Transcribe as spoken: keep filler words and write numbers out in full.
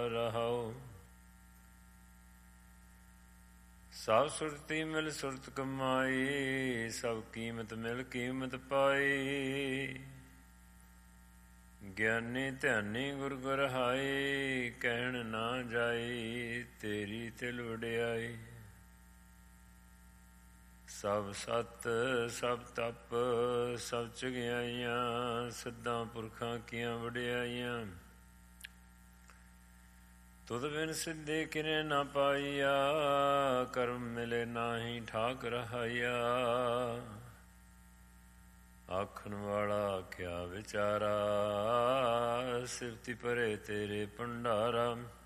ਰਹਾਉ। ਸਭ ਸੁਰਤੀ ਮਿਲ ਸੁਰਤ ਕਮਾਈ, ਸਭ ਕੀਮਤ ਮਿਲ ਕੀਮਤ ਪਾਈ। ਗਿਆਨੀ ਧਿਆਨੀ ਗੁਰ ਗ੍ਰਹਾਈ, ਕਹਿਣ ਨਾ ਜਾਈ ਤੇਰੀ ਤਿਲ ਵਡਿਆਈ। ਸਭ ਸਤ ਸਭ ਤਪ ਸਭ ਚੰਗਿਆਈਆਂ, ਸਿੱਧਾਂ ਪੁਰਖਾਂ ਕੀਆਂ ਵਡਿਆਈਆਂ। ਤੁਧ ਬਿਨ ਸਿੱਧੇ ਕਿਨੇ ਨਾ ਪਾਈਆ, ਕਰਮ ਮਿਲੇ ਨਾਹੀ ਠਾਕ ਰਹਾਈਆ। ਆਖਣ ਵਾਲਾ ਕਿਆ ਵਿਚਾਰਾ, ਸਿਫਤੀ ਭਰੇ ਤੇਰੇ ਭੰਡਾਰਾ।